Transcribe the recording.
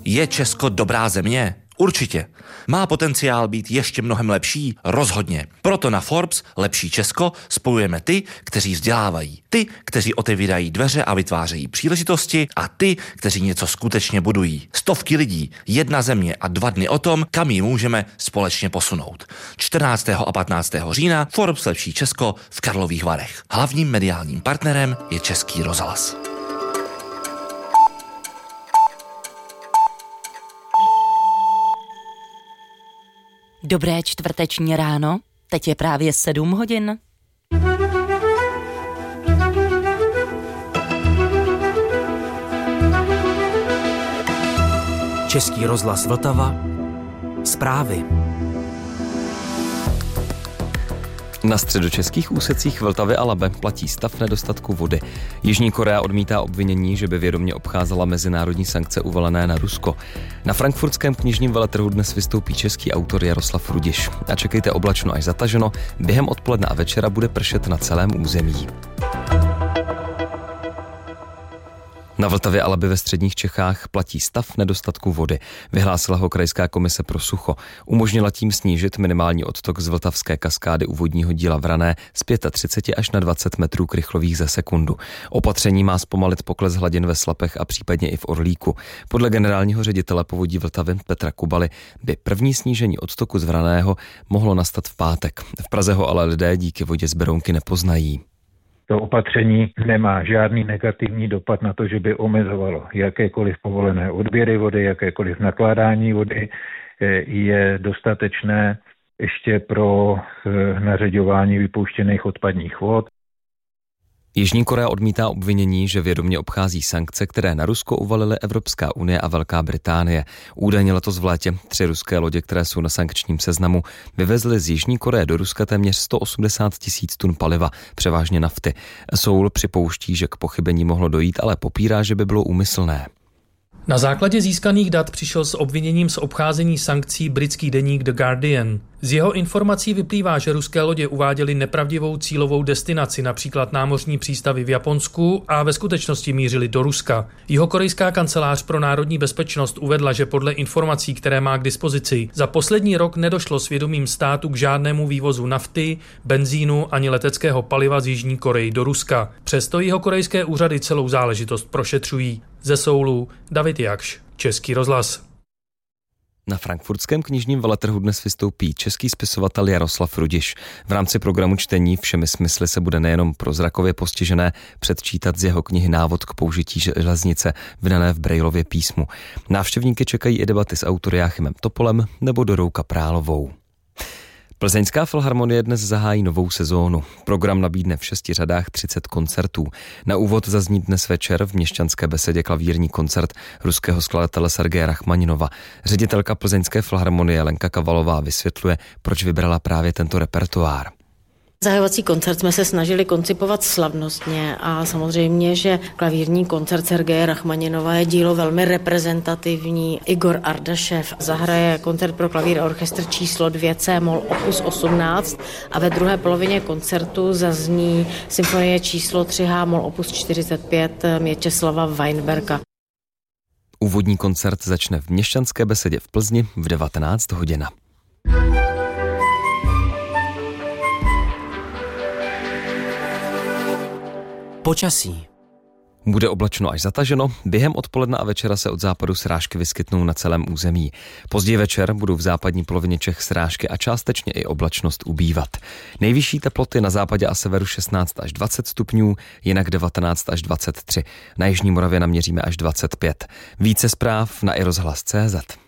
Je Česko dobrá země? Určitě. Má potenciál být ještě mnohem lepší? Rozhodně. Proto na Forbes Lepší Česko spojujeme ty, kteří vzdělávají, ty, kteří otevírají dveře a vytvářejí příležitosti a ty, kteří něco skutečně budují. Stovky lidí, jedna země a 2 dny o tom, kam ji můžeme společně posunout. 14. a 15. října Forbes Lepší Česko v Karlových Varech. Hlavním mediálním partnerem je Český rozhlas. Dobré čtvrteční ráno, teď je právě 7 hodin. Český rozhlas Vltava. Zprávy. Na středočeských úsecích Vltavy a Labe platí stav nedostatku vody. Jižní Korea odmítá obvinění, že by vědomě obcházela mezinárodní sankce uvalené na Rusko. Na frankfurtském knižním veletrhu dnes vystoupí český autor Jaroslav Rudiš. A čekejte oblačno až zataženo, během odpoledne a večera bude pršet na celém území. Na Vltavě a Labi ve středních Čechách platí stav nedostatku vody. Vyhlásila ho Krajská komise pro sucho. Umožnila tím snížit minimální odtok z Vltavské kaskády u vodního díla Vrané z 35 až na 20 metrů krychlových za sekundu. Opatření má zpomalit pokles hladin ve Slapech a případně i v Orlíku. Podle generálního ředitele povodí Vltavy Petra Kubaly by první snížení odtoku z Vraného mohlo nastat v pátek. V Praze ho ale lidé díky vodě z Berounky nepoznají. To opatření nemá žádný negativní dopad na to, že by omezovalo jakékoliv povolené odběry vody, jakékoliv nakládání vody. Je dostatečné ještě pro nařeďování vypouštěných odpadních vod. Jižní Korea odmítá obvinění, že vědomě obchází sankce, které na Rusko uvalily Evropská unie a Velká Británie. Údajně letos v létě 3 ruské lodě, které jsou na sankčním seznamu, vyvezly z Jižní Koreje do Ruska téměř 180 000 tun paliva, převážně nafty. Seoul připouští, že k pochybení mohlo dojít, ale popírá, že by bylo úmyslné. Na základě získaných dat přišel s obviněním z obcházení sankcí britský deník The Guardian. Z jeho informací vyplývá, že ruské lodě uváděly nepravdivou cílovou destinaci, například námořní přístavy v Japonsku, a ve skutečnosti mířily do Ruska. Jihokorejská kancelář pro národní bezpečnost uvedla, že podle informací, které má k dispozici, za poslední rok nedošlo s vědomím státu k žádnému vývozu nafty, benzínu ani leteckého paliva z Jižní Koreji do Ruska. Přesto jihokorejské úřady celou záležitost prošetřují. Ze Soulu David Jakš, Český rozhlas. Na frankfurtském knižním veletrhu dnes vystoupí český spisovatel Jaroslav Rudiš. V rámci programu čtení Všemi smysly se bude nejenom pro zrakově postižené předčítat z jeho knihy návod k použití železnice vydané v Braillově písmu. Návštěvníky čekají i debaty s autory Jáchymem Topolem nebo Dorou Kaprálovou. Plzeňská filharmonie dnes zahájí novou sezónu. Program nabídne v 6 řadách 30 koncertů. Na úvod zazní dnes večer v Měšťanské besedě klavírní koncert ruského skladatele Sergeje Rachmaninova. Ředitelka Plzeňské filharmonie Lenka Kavalová vysvětluje, proč vybrala právě tento repertoár. Zahajovací koncert jsme se snažili koncipovat slavnostně a samozřejmě, že klavírní koncert Sergeje Rachmaninova je dílo velmi reprezentativní. Igor Ardašev zahraje koncert pro klavír a orchestr číslo 2 C-moll opus 18 a ve druhé polovině koncertu zazní symfonie číslo 3 H-moll opus 45 Měčeslava Weinberga. Úvodní koncert začne v Měšťanské besedě v Plzni v 19 hodin. Počasí. Bude oblačno až zataženo, během odpoledne a večera se od západu srážky vyskytnou na celém území. Později večer budou v západní polovině Čech srážky a částečně i oblačnost ubývat. Nejvyšší teploty na západě a severu 16 až 20 stupňů, jinak 19 až 23. Na jižní Moravě naměříme až 25. Více zpráv na iRozhlas.cz.